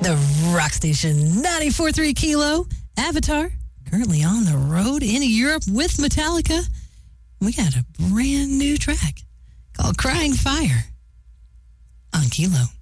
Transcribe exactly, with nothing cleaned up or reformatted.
The rock station ninety-four point three Kilo, Avatar, currently on the road in Europe with Metallica. We got a brand new track called Crying Fire on Kilo.